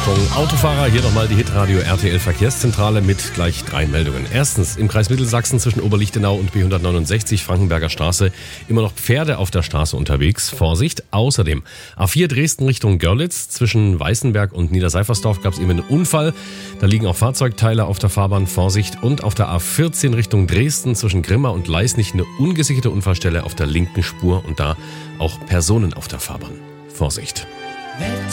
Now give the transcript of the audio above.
Achtung, Autofahrer, hier nochmal die Hitradio RTL Verkehrszentrale mit gleich 3 Meldungen. Erstens, im Kreis Mittelsachsen zwischen Oberlichtenau und B169 Frankenberger Straße immer noch Pferde auf der Straße unterwegs. Vorsicht! Außerdem A4 Dresden Richtung Görlitz zwischen Weißenberg und Niederseifersdorf gab es eben einen Unfall. Da liegen auch Fahrzeugteile auf der Fahrbahn. Vorsicht! Und auf der A14 Richtung Dresden zwischen Grimma und Leisnig eine ungesicherte Unfallstelle auf der linken Spur und da auch Personen auf der Fahrbahn. Vorsicht!